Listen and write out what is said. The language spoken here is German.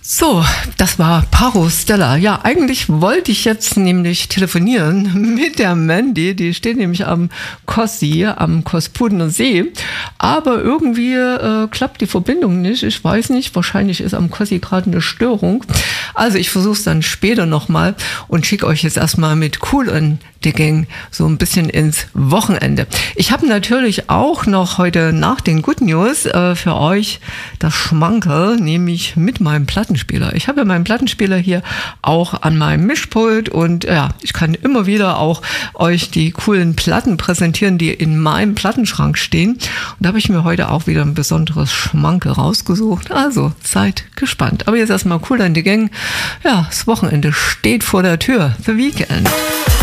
So, das war Paro Stella. Ja, eigentlich wollte ich jetzt nämlich telefonieren mit der Mandy. Die steht nämlich am Kossi, am Kospudener See. Aber irgendwie klappt die Verbindung nicht. Ich weiß nicht, wahrscheinlich ist am Kossi gerade eine Störung. Also ich versuche es dann später nochmal und schicke euch jetzt erstmal mit Kool and the Gang so ein bisschen ins Wochenende. Ich habe natürlich auch noch heute nach den Good News für euch das Schmankerl, nämlich mit meinem Plattenspieler. Ich habe ja meinen Plattenspieler hier auch an meinem Mischpult und ja, ich kann immer wieder auch euch die coolen Platten präsentieren, die in meinem Plattenschrank stehen. Und da habe ich mir heute auch wieder ein besonderes Schmankerl rausgesucht. Also seid gespannt. Aber jetzt erstmal Kool and the Gang. Ja, das Wochenende steht vor der Tür. The Weekend.